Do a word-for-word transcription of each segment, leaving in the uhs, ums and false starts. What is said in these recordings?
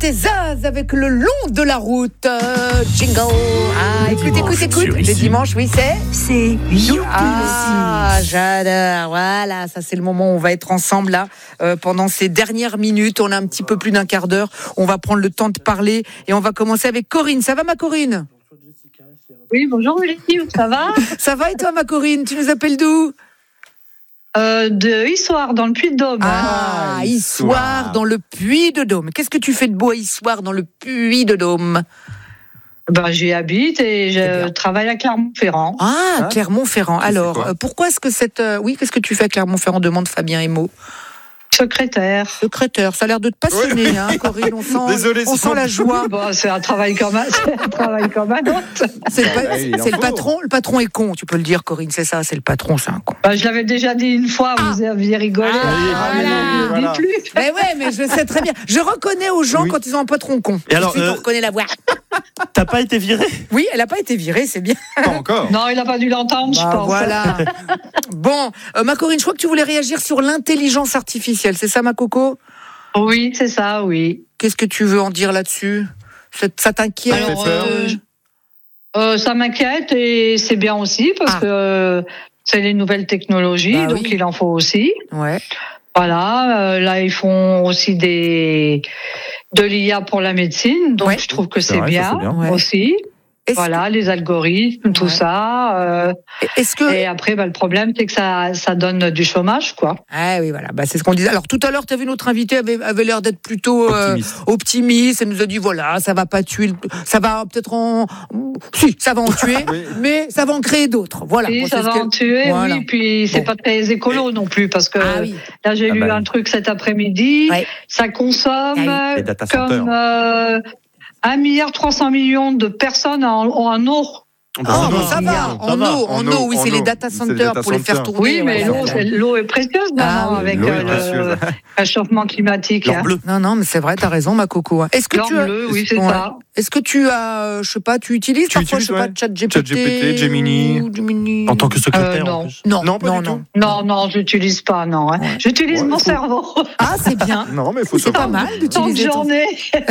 C'était Zaz avec le long de la route. Euh, jingle. Ah, écoute, écoute, écoute. Le dimanche, oui, c'est C'est Youpi Ah, j'adore. Voilà, ça c'est le moment où on va être ensemble là euh, pendant ces dernières minutes. On a un petit peu plus d'un quart d'heure. On va prendre le temps de parler et on va commencer avec Corinne. Ça va, ma Corinne? Oui, bonjour Lucie, ça va? Ça va et toi, ma Corinne? Tu nous appelles d'où? euh, De Issoire, dans le Puy-de-Dôme. Ah, ah Issoire, dans le Puy-de-Dôme. Qu'est-ce que tu fais de beau à Issoire, dans le Puy-de-Dôme? Ben, j'y habite et je travaille à Clermont-Ferrand. Ah, Ah. Clermont-Ferrand. Alors, euh, pourquoi est-ce que cette... euh, oui, qu'est-ce que tu fais à Clermont-Ferrand, demande Fabien Emo. Secrétaire. Secrétaire, ça a l'air de te passionner, Ouais. hein, Corinne. On sent, Désolé, on Simon. sent la joie. Bon, c'est un travail comme un, c'est un travail comme un autre. C'est le, pa- Ouais, il en c'est le faut. patron. Le patron est con, tu peux le dire, Corinne. C'est ça, c'est le patron, c'est un con. Ben, je l'avais déjà dit une fois, vous aviez rigolé. Ah, Ah, mais voilà. non, je le dis Voilà. plus. Mais ouais, mais je sais très bien. Je reconnais aux gens Oui. quand ils ont un patron con. Et alors, Tout de suite, euh, on reconnaît la voix. T'as pas été viré? Oui, elle n'a pas été virée, c'est bien. Pas encore. Non, il n'a pas dû l'entendre, je Bah, pense. voilà. Bon, euh, ma Corinne, je crois que tu voulais réagir sur l'intelligence artificielle. C'est ça, ma coco? Oui, c'est ça, oui. Qu'est-ce que tu veux en dire là-dessus? Ça, ça t'inquiète? Alors, fait peur. euh, je- euh, ça m'inquiète et c'est bien aussi parce Ah. que euh, c'est les nouvelles technologies, Bah donc oui. il en faut aussi. Ouais. Voilà, euh, là ils font aussi des de l'I A pour la médecine, donc Ouais. je trouve que C'est c'est vrai, ça, bien, c'est bien. Ouais. aussi. Est-ce Voilà, les algorithmes, tout Ouais. ça. euh, que- Est-ce que... et après, bah, le problème, c'est que ça, ça donne du chômage, quoi. Ah oui, voilà, bah, c'est ce qu'on disait. Alors tout à l'heure, tu as vu notre invité avait, avait l'air d'être plutôt euh, Optimiste. optimiste. Elle nous a dit voilà, ça va pas tuer, le- ça va peut-être en, si, ça va en tuer, Oui. mais ça va en créer d'autres. Voilà. Et Bon, ça c'est ce va qu'elle- en tuer, Voilà. oui. Puis c'est Bon. pas très écolo non plus, parce que Ah oui. là j'ai Ah lu bah un oui. truc cet après-midi. Ouais. Ça consomme Ah Les data comme centers. euh, un milliard trois cents millions de personnes en, en eau. Ah, Ah, bon, non, ça non, va, non, en ça va. eau, en En eau, eau, oui, en c'est les eau. data C'est les centers data pour les faire centers. tourner. Oui, mais ouais, l'eau, ouais. c'est- l'eau est précieuse Ah maintenant oui, avec l'eau est euh, précieuse. le réchauffement climatique. L'or hein. bleu. Non, non, mais c'est vrai, t'as raison, ma coco. Est-ce que L'or tu as, bleu, oui, c'est Ouais. ça. est-ce que tu as, euh, je sais pas, tu utilises Tu parfois, utilises, je sais pas, ouais. ChatGPT, ChatGPT, Gemini. ou Gemini. En tant que secrétaire, Euh, en non. plus. Non, Non, pas non, du non. tout. Non, non, j'utilise pas, non. hein. Ouais. J'utilise Ouais, mon faut- cerveau. Ah, c'est bien. Non, mais il faut C'est pas savoir. mal Tant de d'utiliser ton... journée.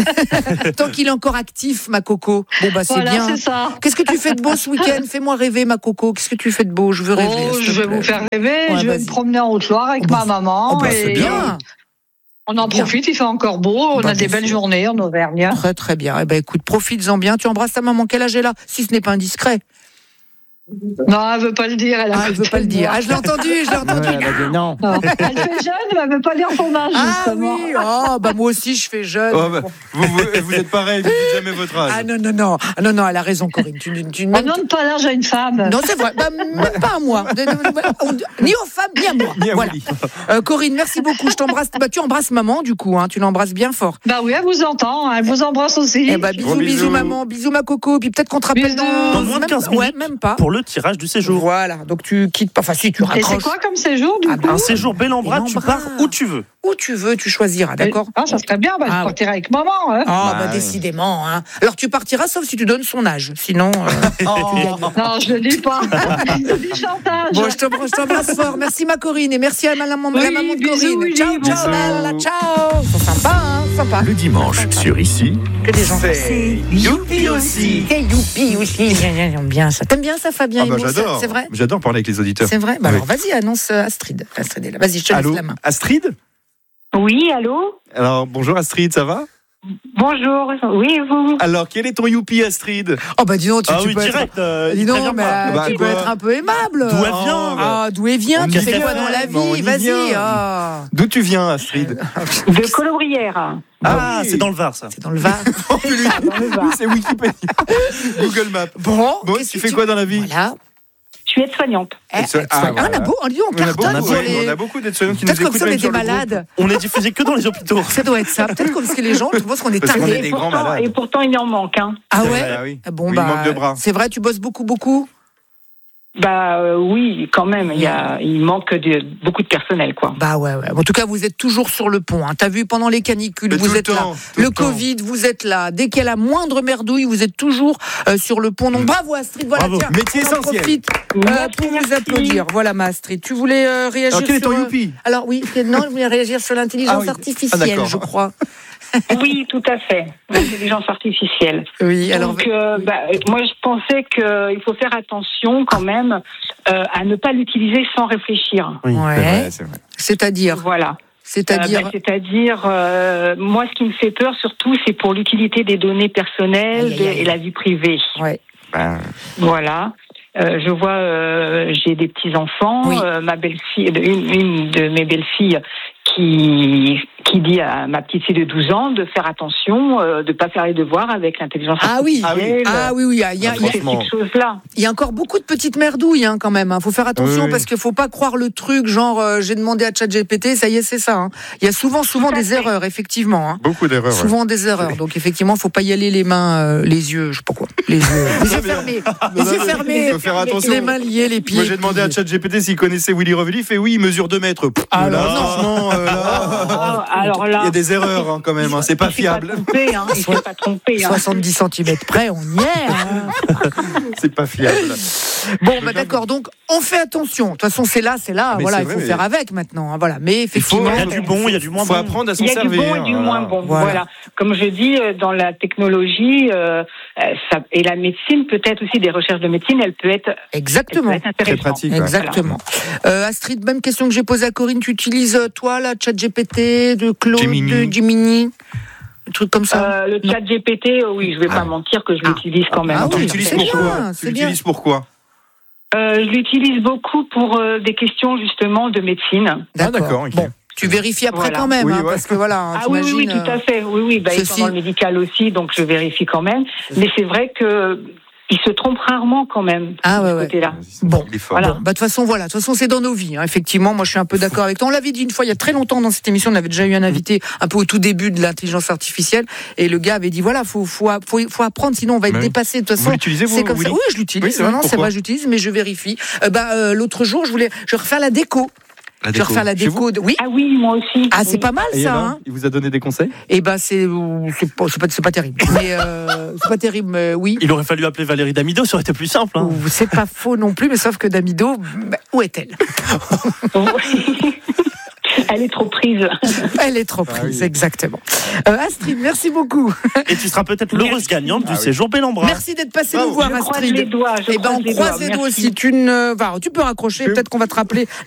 tant qu'il est encore actif, ma coco. Bon, bah, c'est Voilà, bien. c'est ça. Qu'est-ce que tu fais de beau ce week-end? Fais-moi rêver, ma coco. Qu'est-ce que tu fais de beau? Je veux rêver. Oh, s'il te je vais plaît. vous faire rêver. Ouais, je vais vas-y. me promener en Haute-Loire avec Oh, bah, ma maman. Oh, bah, et c'est bien. On en Bien. profite, il fait encore beau. On Bah, a des bien belles sûr. journées en Auvergne. Très, très bien. Eh ben, écoute, profites-en bien. Tu embrasses ta maman. Quel âge elle a? Si ce n'est pas indiscret. Non, elle veut pas le dire. Elle, a Ah, elle veut pas le dire. Ah, je l'ai entendu, je l'ai entendu. non. Non. Elle fait jeune, mais elle veut pas dire son âge, Ah justement. oui, oh, bah moi aussi je fais jeune. Oh, bah, vous, vous, vous êtes pareil, vous dites jamais votre âge. Ah non, non, non, ah, non, non, elle a raison, Corinne. Tu, tu, On même- donne pas l'âge à une femme. Non, c'est vrai, bah, même pas à moi. De- de- on- Ni aux femmes, ni à moi. Ni à Voilà. Willy. Euh, Corinne, merci beaucoup. Je t'embrasse. Bah, tu embrasses maman, du coup, hein, tu l'embrasses bien fort. Bah oui, elle vous entend. Elle vous embrasse aussi. Eh bah, bisous, Gros bisous, bisous. maman, bisous, ma coco. Puis peut-être qu'on te rappelle Bisous. dans, Dans moins de même- quinze Ouais, minutes. même pas. Pour le tirage du séjour. Voilà, donc tu quittes pas. Enfin, si, tu Et c'est raccroches. quoi comme séjour, du Ah, coup bah, Un séjour bel en bras, tu Bel-en-Bras. pars où tu veux. Où tu veux, tu choisiras, d'accord? Ah, ça serait bien. Bah, Ah, je partirai avec maman. Hein. Ah, bah, Bah, oui. décidément. Hein. Alors, tu partiras sauf si tu donnes son âge. Sinon. euh, Non, je le dis pas. Je dis chantage. Bon, je t'embrasse, je t'embrasse fort. Merci ma Corinne et merci à ma maman, Oui, la maman de bisous, Corinne. Willy, ciao, ciao, bisous. bella, ciao. Ils sont sympas, hein, sympas. Le dimanche sur Ici, Que des gens. C'est Youpi aussi. Et youpi aussi. J'aime bien ça. T'aimes bien ça, Fabien? Ah bah Imo, ça, j'adore. C'est vrai? J'adore parler avec les auditeurs. C'est vrai? Bah Oui. alors, vas-y, annonce euh, Astrid. Astrid est là. Vas-y, je te laisse Allô, la main. Astrid? Oui, allô? Alors, bonjour Astrid, ça va? Bonjour. Oui, et vous? Alors, quel est ton youpi, Astrid? Oh, bah dis donc, tu, Ah tu oui, peux direct. euh, être. Dis il donc, prévient mais pas. euh, Bah, tu peux quoi être un peu aimable. D'où elle Oh, vient bah. Ah, d'où elle vient? On Tu y fais vient. quoi dans la Bon, on vie? y Vas-y. vient. Ah. D'où tu viens, Astrid? De Colobrières. Ah, oui. c'est dans le Var, ça. C'est dans le Var. Oh, lui, lui, c'est Wikipédia. Google Maps. Bon, Bon, qu'est-ce tu que fais quoi dans la vie? Voilà. Je suis aide-soignante. Eh, ça- eh, ah, soigne- ah, on a voilà. beau, on dit, on On a beaucoup, cartonne pour ouais, les. on a beaucoup d'aides-soignants qui nous Peut-être comme écoutent ça, on même était sur le groupe. malades. On est diffusé que dans les hôpitaux. Ça doit être ça. Peut-être parce que les gens, tu penses qu'on est Parce qu'on tarés. est Et des grands pourtant, malades. et pourtant, il en manque. Hein. Ah C'est ouais. vrai, ah oui. Bon Oui, il bah, manque de bras. c'est vrai, tu bosses beaucoup, beaucoup. Bah euh, oui, quand même. Il, y a, il manque de, beaucoup de personnel, quoi. Bah ouais, ouais. En tout cas, vous êtes toujours sur le pont. Hein. T'as vu pendant les canicules, Mais vous tout le êtes là. temps, tout Le, le temps. Covid, vous êtes là. Dès qu'il y a la moindre merdouille, vous êtes toujours euh, sur le pont. Donc bravo Astrid. Voilà, Bravo. tiens, Métier on en essentiel. profite euh, Merci, pour vous merci. applaudir. Voilà, ma Astrid. Tu voulais euh, réagir Alors, quel est sur... ton euh, youpi? Alors oui, c'est- non, je voulais réagir sur l'intelligence Ah oui. Ah, artificielle, d'accord. je crois. Oui, tout à fait. L'intelligence artificielle. Oui, alors. Donc, euh, bah, moi, je pensais qu'il faut faire attention quand même euh, à ne pas l'utiliser sans réfléchir. Oui, Ouais. C'est vrai, c'est vrai. C'est-à-dire, Voilà. c'est-à-dire. Euh, bah, c'est-à-dire, euh, moi, ce qui me fait peur surtout, c'est pour l'utilité des données personnelles Aïe, aïe, aïe. et la vie privée. Ouais. Ben, Voilà. Euh, je vois, euh, j'ai des petits enfants. Oui. Euh, ma belle-fille, une, une de mes belles-filles, qui qui dit à ma petite fille de douze ans de faire attention, euh, de pas faire les devoirs avec l'intelligence Ah oui, artificielle. ah oui, oui, il y a, il y a- Ah, il y a- Ces franchement. petites choses-là. il y a encore beaucoup de petites merdouilles hein, quand même. Il faut faire attention Oui, oui. parce qu'il faut pas croire le truc genre euh, j'ai demandé à ChatGPT, ça y est, c'est ça. hein. Il y a souvent, souvent Tout à des fait. erreurs, effectivement. hein. beaucoup d'erreurs. ouais. Souvent des erreurs. Donc effectivement, faut pas y aller les mains, euh, les yeux, je sais pas quoi, les yeux, les yeux fermés, les Non, yeux mais fermés, faut faire attention. les mains liées, les pieds. Moi j'ai demandé à ChatGPT s'il connaissait Willy Revelli, il fait oui, il mesure deux mètres. Pff, Ah, là, alors, non. franchement, euh, là, Ah, alors là, il y a des erreurs hein, quand même, hein, c'est pas il s'est pas fiable. trompé, hein. Il s'est pas trompé. Hein. soixante-dix centimètres près, on y est. hein. C'est pas fiable. Bon, bah d'accord. Donc, on fait attention. De toute façon, c'est là, c'est là. Mais voilà, c'est il faut vrai, mais- faire avec maintenant. hein, Voilà. Mais effectivement, Il y a du bon, il y a du moins Faut bon. apprendre à s'en Il y a servir. du bon et du voilà. moins bon. Voilà. Voilà. Comme je dis, euh, dans la technologie euh, euh, ça, et la médecine, peut-être aussi des recherches de médecine, elle peut être, elle peut exactement. être Très intéressante. pratique. ouais. Exactement. Euh, Astrid, même question que j'ai posée à Corinne. Tu utilises, euh, toi, la ChatGPT, de Claude, Gemini. de Gemini, un truc comme ça Euh, le Non. chat G P T, euh, oui, je vais Ah. pas mentir que je Ah. l'utilise quand même. Ah Tu oui, l'utilises c'est pourquoi bien, Tu c'est bien. l'utilises pourquoi Euh, je l'utilise beaucoup pour euh, des questions justement de médecine. Ah, d'accord, ok. Bon, tu vérifies après Voilà. quand même, Oui, hein, ouais. parce que voilà, hein, Ah oui, oui, oui, t'imagines, tout euh, à fait. Oui, oui, bah, ceci- étant dans le médical aussi, donc je vérifie quand même. Mais c'est vrai que il se trompe rarement quand même Ah de ouais, ce ouais. côté-là. Bon, Il est fort. Voilà. Bon, bah, de toute façon, voilà. De toute façon, c'est dans nos vies. hein. Effectivement, moi, je suis un peu d'accord avec toi. On l'avait dit une fois, il y a très longtemps dans cette émission, on avait déjà eu un invité un peu au tout début de l'intelligence artificielle, et le gars avait dit voilà, faut faut faut, faut apprendre, sinon on va être Mais oui. dépassé. De toute Vous façon, l'utilisez, vous, c'est comme ça. Willy Oui, je l'utilise. Oui, c'est non, vrai, non, c'est pourquoi vrai, j'utilise, mais je vérifie. Euh, bah, euh, l'autre jour, je voulais, je vais refaire la déco. La Je vais déco. refaire la Chez vous déco. De... Oui. Ah oui, moi aussi. Ah, c'est Oui. pas mal Et ça. alors, Hein. il vous a donné des conseils Et ben c'est c'est pas c'est pas, c'est pas terrible. Mais euh, c'est pas terrible. Mais oui. Il aurait fallu appeler Valérie Damido, ça aurait été plus simple. hein. Ou c'est pas faux non plus, mais sauf que Damido, bah, où est-elle? Elle est trop prise. Elle est trop Ah prise, oui. exactement. Euh, Astrid, merci beaucoup. Et tu seras peut-être l'heureuse gagnante du Ah oui. séjour Bellambra. Merci d'être passé Bravo. nous voir, Je croise Astrid. les doigts. Je Eh ben, on croise les croise doigts. les doigts Merci. aussi. Tu, ne... enfin, tu peux raccrocher, Je- peut-être qu'on va te rappeler